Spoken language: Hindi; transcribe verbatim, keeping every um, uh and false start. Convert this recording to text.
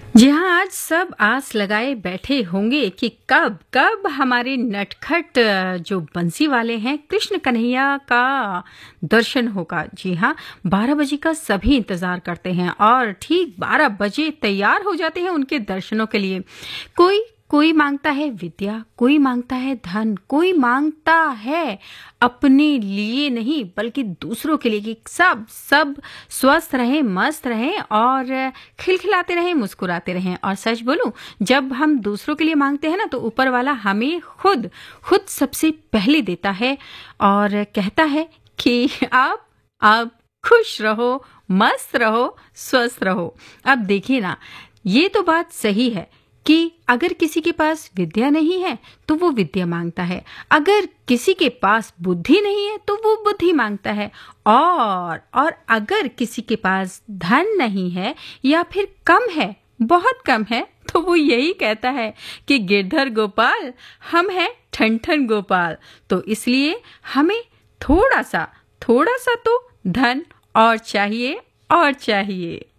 जी हाँ, आज सब आस लगाए बैठे होंगे कि कब कब हमारे नटखट अ, जो बंसी वाले हैं कृष्ण कन्हैया का दर्शन होगा। जी हाँ, बारह बजे का सभी इंतजार करते हैं और ठीक बारह बजे तैयार हो जाते हैं उनके दर्शनों के लिए। कोई कोई मांगता है विद्या, कोई मांगता है धन, कोई मांगता है अपने लिए नहीं बल्कि दूसरों के लिए कि सब सब स्वस्थ रहें, मस्त रहें और खिलखिलाते रहें, मुस्कुराते रहें। और सच बोलूं, जब हम दूसरों के लिए मांगते हैं ना तो ऊपर वाला हमें खुद खुद सबसे पहले देता है और कहता है कि आप आप खुश रहो, मस्त रहो, स्वस्थ रहो। अब देखिए ना, ये तो बात सही है कि अगर किसी के पास विद्या नहीं है तो वो विद्या मांगता है, अगर किसी के पास बुद्धि नहीं है तो वो बुद्धि मांगता है, और और अगर किसी के पास धन नहीं है या फिर कम है, बहुत कम है, तो वो यही कहता है कि गिरधर गोपाल हम हैं ठन ठन गोपाल। तो इसलिए हमें थोड़ा सा थोड़ा सा तो धन और चाहिए और चाहिए।